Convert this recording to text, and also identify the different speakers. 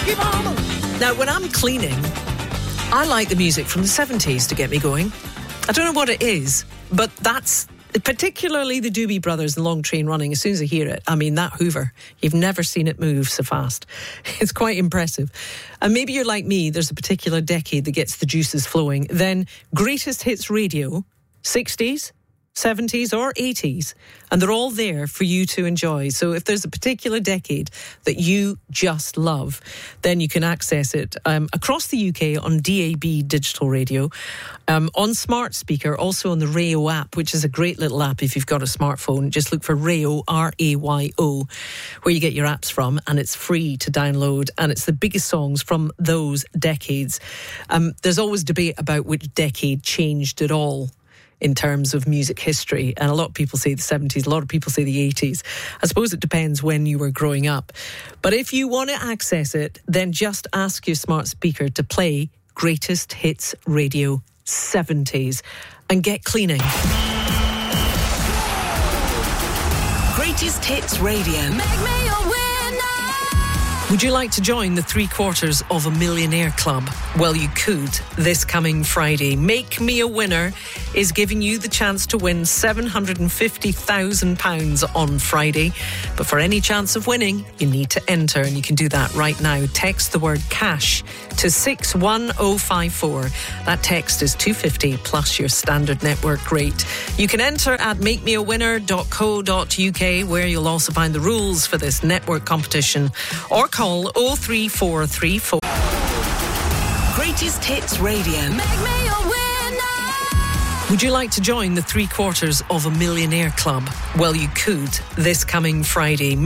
Speaker 1: Now, when I'm cleaning, I like the music from the 70s to get me going. I don't know what it is, but that's particularly the Doobie Brothers and Long Train Running. As soon as I hear it, I mean, that Hoover, you've never seen it move so fast. It's quite impressive. And maybe you're like me, there's a particular decade that gets the juices flowing. Then Greatest Hits Radio, 60s, 70s or 80s, and they're all there for you to enjoy. So if there's a particular decade that you just love, then you can access it across the UK on DAB digital radio, on smart speaker, also on the Rayo app, which is a great little app if you've got a smartphone. Just look for Rayo, R-A-Y-O, where you get your apps from, and it's free to download, and it's the biggest songs from those decades. There's always debate about which decade changed it all in terms of music history, and a lot of people say the 70s, a lot of people say the 80s. I suppose it depends when you were growing up. But if you want to access it, then just ask your smart speaker to play Greatest Hits Radio 70s and get cleaning.
Speaker 2: Greatest Hits Radio. Make me a winner.
Speaker 1: Would you like to join the 3/4 of a Millionaire Club? Well, you could this coming Friday. Make Me a Winner is giving you the chance to win £750,000 on Friday. But for any chance of winning, you need to enter, and you can do that right now. Text the word cash to 61054. That text is £250 plus your standard network rate. You can enter at makemeawinner.co.uk, where you'll also find the rules for this network competition, or call 03434.
Speaker 2: Greatest Hits Radio. Make me a winner.
Speaker 1: Would you like to join the 3/4 of a Millionaire Club? Well, you could this coming Friday.